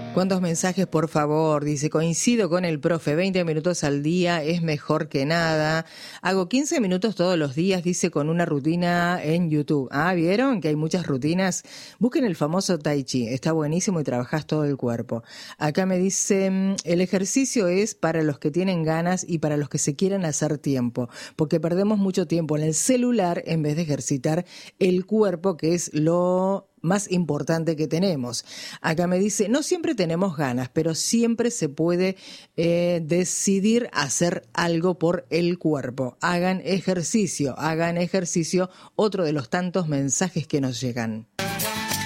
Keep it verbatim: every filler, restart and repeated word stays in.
¿Cuántos mensajes, por favor? Dice, coincido con el profe, veinte minutos al día es mejor que nada. Hago quince minutos todos los días, dice, con una rutina en YouTube. Ah, ¿vieron? Que hay muchas rutinas. Busquen el famoso Tai Chi, está buenísimo y trabajás todo el cuerpo. Acá me dice, el ejercicio es para los que tienen ganas y para los que se quieren hacer tiempo, porque perdemos mucho tiempo en el celular en vez de ejercitar el cuerpo, que es lo más importante que tenemos. Acá me dice, no siempre tenemos ganas, pero siempre se puede eh, decidir hacer algo por el cuerpo. Hagan ejercicio, hagan ejercicio, otro de los tantos mensajes que nos llegan.